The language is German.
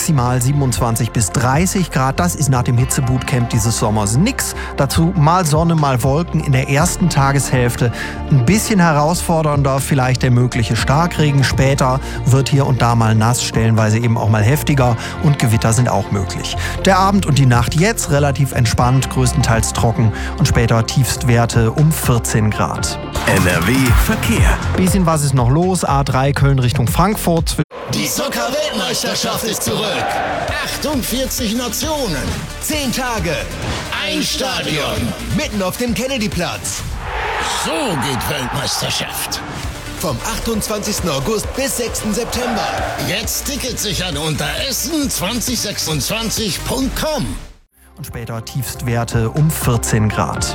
maximal 27 bis 30 Grad. Das ist nach dem Hitzebootcamp dieses Sommers nix. Dazu mal Sonne, mal Wolken in der ersten Tageshälfte. Ein bisschen herausfordernder vielleicht der mögliche Starkregen. Später wird hier und da mal nass, stellenweise eben auch mal heftiger und Gewitter sind auch möglich. Der Abend und die Nacht jetzt relativ entspannt, größtenteils trocken und später Tiefstwerte um 14 Grad. NRW Verkehr. Bisschen was ist noch los. A3 Köln Richtung Frankfurt. Die Soccer-Weltmeisterschaft ist zurück. 48 Nationen, 10 Tage, ein Stadion, mitten auf dem Kennedyplatz. So geht Weltmeisterschaft. Vom 28. August bis 6. September. Jetzt Tickets sichern unter essen2026.com. Und später Tiefstwerte um 14 Grad.